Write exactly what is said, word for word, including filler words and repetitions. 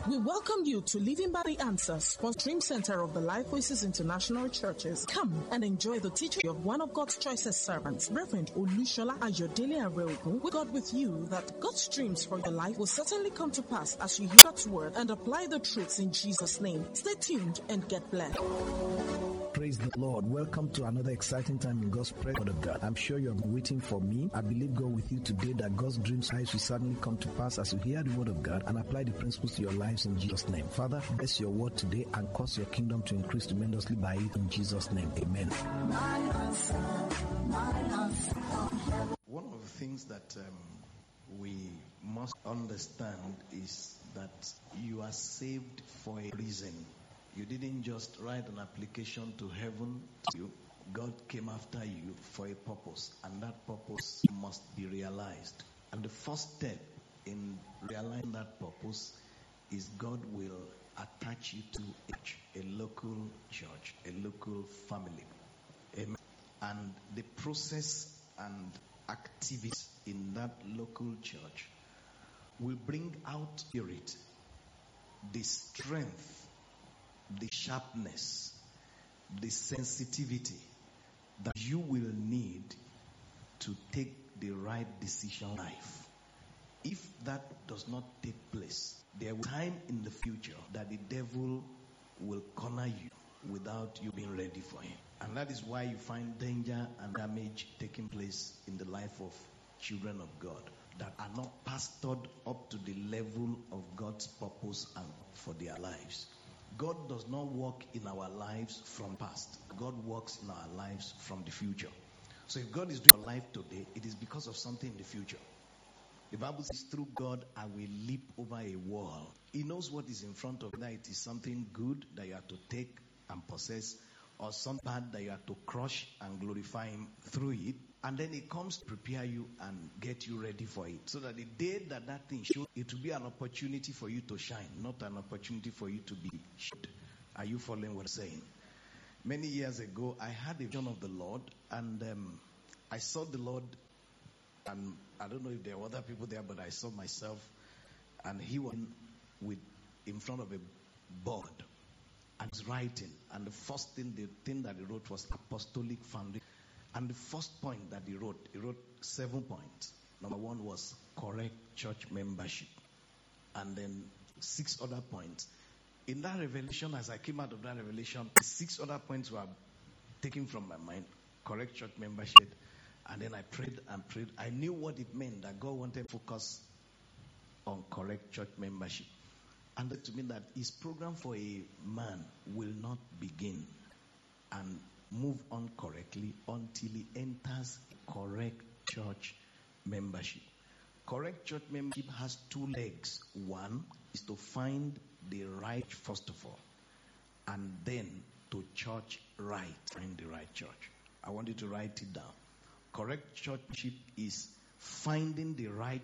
We welcome you to Living by the Answers for Stream Center of the Life Voices International Churches. Come and enjoy the teaching of one of God's choicest servants, Reverend Olushola Ayodele Areogun. We God with you that God's dreams for your life will certainly come to pass as you hear God's word and apply the truths in Jesus' name. Stay tuned and get blessed. Praise the Lord. Welcome to another exciting time in God's presence of God. I'm sure you're waiting for me. I believe God with you today that God's dreams will certainly come to pass as you hear the word of God and apply the principles to your lives in Jesus' name. Father, bless your word today and cause your kingdom to increase tremendously by it in Jesus' name. Amen. One of the things that um, we must understand is that you are saved for a reason. You didn't just write an application to heaven. You, God came after you for a purpose, and that purpose must be realized. And the first step in realizing that purpose is God will attach you to a, a local church, a local family. Amen. And the process and activities in that local church will bring out spirit, the strength, the sharpness, the sensitivity that you will need to take the right decision in life. If that does not take place, there will be time in the future that the devil will corner you without you being ready for him. And that is why you find danger and damage taking place in the life of children of God that are not pastored up to the level of God's purpose and for their lives. God does not work in our lives from past. God works in our lives from the future. So if God is doing your life today, it is because of something in the future. The Bible says, through God, I will leap over a wall. He knows what is in front of you. That it is something good that you have to take and possess, or something bad that you have to crush and glorify Him through it. And then He comes to prepare you and get you ready for it. So that the day that that thing shows, it will be an opportunity for you to shine, not an opportunity for you to be showed. Are you following what I'm saying? Many years ago, I had a vision of the Lord, and um, I saw the Lord, and I don't know if there were other people there, but I saw myself, and He was in, with, in front of a board, and was writing. And the first thing, the thing that He wrote was Apostolic Foundation. And the first point that he wrote, he wrote seven points. Number one was correct church membership. And then six other points. In that revelation, as I came out of that revelation, six other points were taken from my mind. Correct church membership. And then I prayed and prayed. I knew what it meant, that God wanted to focus on correct church membership. And that to mean that His program for a man will not begin and move on correctly until he enters correct church membership. Correct church membership has two legs. One is to find the right, first of all, and then to church right, find the right church. I want you to write it down. Correct church membership is finding the right